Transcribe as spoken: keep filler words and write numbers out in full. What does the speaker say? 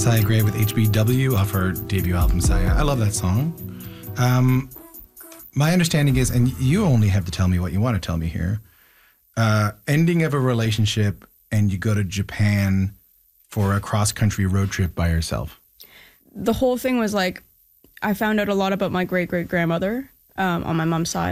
Saya Gray with H B W off her debut album, Saya. I love that song. Um, my understanding is, and you only have to tell me what you want to tell me here, uh, ending of a relationship and you go to Japan for a cross-country road trip by yourself. The whole thing was like, I found out a lot about my great-great-grandmother um, on my mom's side.